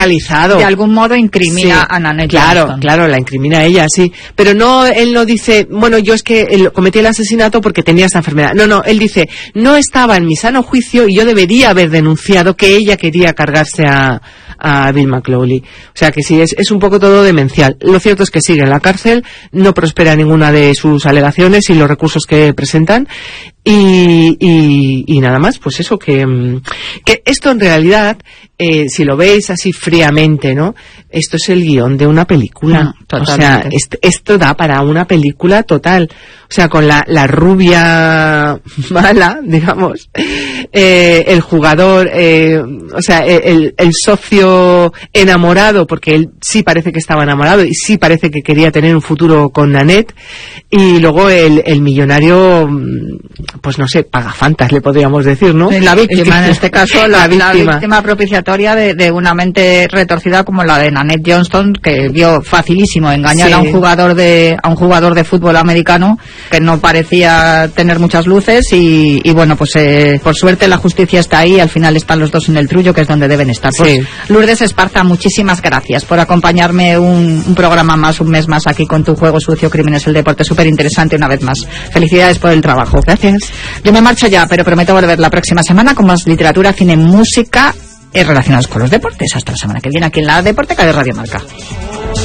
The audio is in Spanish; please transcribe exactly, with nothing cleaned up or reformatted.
realizado. De algún modo incrimina Sí, a Nanette claro, Johnston. Claro, la incrimina a ella, sí. Pero no, él no dice, bueno, yo es que él cometí el asesinato porque tenía esta enfermedad. No, no, él dice, no estaba en mi sano juicio y yo debería haber denunciado que ella quería cargarse a, a Bill McClawley. O sea que sí, es, es un poco todo demencial. Lo cierto es que sigue en la cárcel, no prospera ninguna de sus alegaciones y los recursos que presentan. Y, y, y nada más, pues eso, que, que esto en realidad, eh, si lo veis así fríamente, ¿no? Esto es el guión de una película. Mm, o sea, est- esto da para una película total. O sea, con la, la rubia mala, digamos, eh, el jugador, eh, o sea, el, el socio enamorado, porque él sí parece que estaba enamorado y sí parece que quería tener un futuro con Nanette, y luego el, el millonario, pues no sé, pagafantas, le podríamos decir, ¿no? La víctima, en este caso, la, la víctima, la víctima propiciatoria de, de una mente retorcida como la de Nanette Johnston, que vio facilísimo engañar Sí. a un jugador de a un jugador de fútbol americano que no parecía tener muchas luces y, y bueno, pues eh, por suerte la justicia está ahí, al final están los dos en el trullo, que es donde deben estar. Pues, Sí. Lourdes Esparza, muchísimas gracias por acompañarme un, un programa más, un mes más aquí con tu Juego Sucio, Crímenes, el Deporte, súper interesante una vez más. Felicidades por el trabajo. Gracias. Yo me marcho ya, pero prometo volver la próxima semana con más literatura, cine, música eh, relacionados con los deportes. Hasta la semana que viene aquí en la Deporteca de Radio Marca.